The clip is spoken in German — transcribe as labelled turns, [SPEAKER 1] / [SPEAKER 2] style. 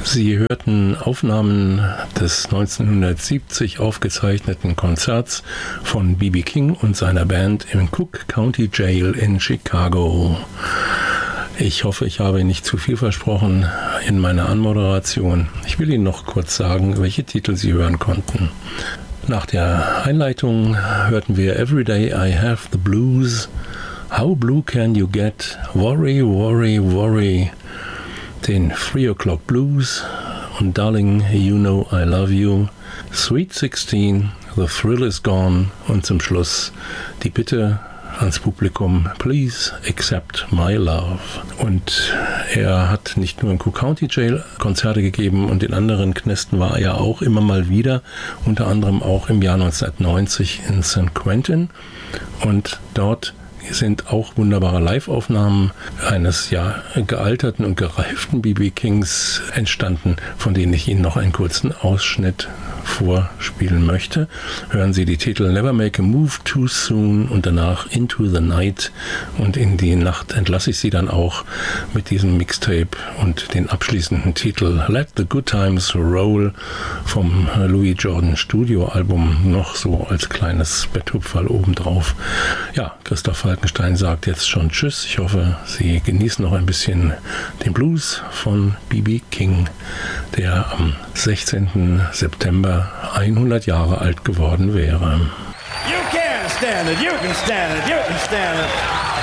[SPEAKER 1] Sie hörten Aufnahmen des 1970 aufgezeichneten Konzerts von B.B. King und seiner Band im Cook County Jail in Chicago. Ich hoffe, ich habe nicht zu viel versprochen in meiner Anmoderation. Ich will Ihnen noch kurz sagen, welche Titel Sie hören konnten. Nach der Einleitung hörten wir Every Day I Have the Blues, How Blue Can You Get, Worry, Worry, Worry, den 3 O'Clock Blues und Darling, You Know I Love You, Sweet 16, The Thrill Is Gone und zum Schluss die Bitte ans Publikum, Please Accept My Love. Und er hat nicht nur im Cook County Jail Konzerte gegeben und in anderen Knästen war er auch immer mal wieder, unter anderem auch im Jahr 1990 in St. Quentin, und dort sind auch wunderbare Live-Aufnahmen eines gealterten und gereiften B.B. Kings entstanden, von denen ich Ihnen noch einen kurzen Ausschnitt vorspielen möchte. Hören Sie die Titel Never Make a Move Too Soon und danach Into the Night, und in die Nacht entlasse ich Sie dann auch mit diesem Mixtape und den abschließenden Titel Let the Good Times Roll vom Louis Jordan Studio Album noch so als kleines Betthupferl obendrauf. Ja, Christoph Falkenstein sagt jetzt schon Tschüss. Ich hoffe, Sie genießen noch ein bisschen den Blues von B.B. King, der am 16. September 100 Jahre alt geworden wäre.
[SPEAKER 2] You can stand it, you can stand it, you can stand it.